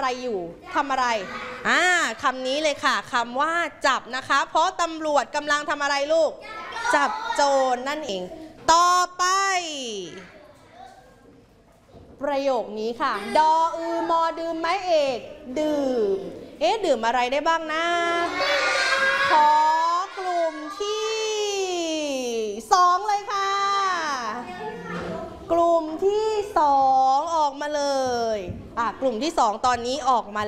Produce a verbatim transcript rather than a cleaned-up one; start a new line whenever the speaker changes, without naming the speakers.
อะไรอยู่ทำอะไรอ่าคำนี้เลยค่ะคำว่าจับนะคะเพราะตำรวจกำลังทำอะไรลูกจับโจรนั่นเองต่อไปประโยคนี้ค่ะดออือมอดื่มไม้เอกดื่มเอ๊ะดื่มอะไรได้บ้างนะขอกลุ่มที่สองเลยค่ะกลุ่มที่สองออกมาเลยอ่ะกลุ่มที่สองตอนนี้ออกมา